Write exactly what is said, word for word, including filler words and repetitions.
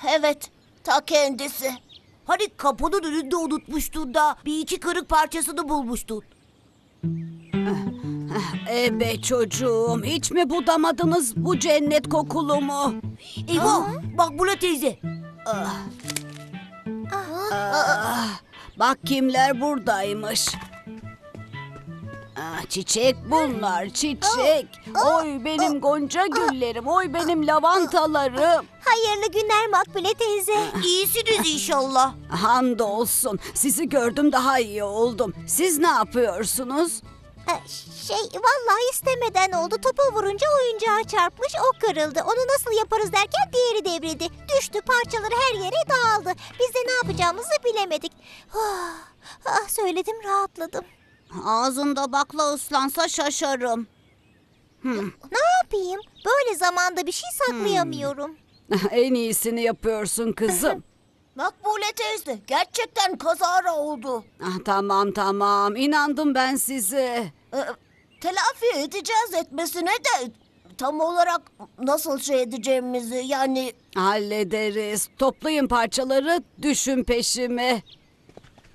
Evet, ta kendisi. Hani kapının önünde unutmuştun da bir iki kırık parçasını bulmuştun. Ebe çocuğum, hiç mi budamadınız bu cennet kokulumu? Eyvah, Makbule teyze. Ah, bak kimler buradaymış. Ah, çiçek bunlar, çiçek. Oy benim gonca güllerim, oy benim lavantalarım. Hayırlı günler Makbule teyze. İyisiniz inşallah. Hamdolsun, sizi gördüm daha iyi oldum. Siz ne yapıyorsunuz? Ee, Şey vallahi istemeden oldu. Topa vurunca oyuncağa çarpmış, o kırıldı. Onu nasıl yaparız derken diğeri devrildi. Düştü, parçaları her yere dağıldı. Biz de ne yapacağımızı bilemedik. Ah, ah, söyledim, rahatladım. Ağzında bakla ıslansa şaşarım. Ne yapayım? Böyle zamanda bir şey saklayamıyorum. En iyisini yapıyorsun kızım. Makbule teyze, gerçekten kazara oldu. Ah, tamam tamam, inandım ben size. Ee, telafi edeceğiz etmesine de tam olarak nasıl şey edeceğimizi yani... Hallederiz. Toplayın parçaları, düşün peşime.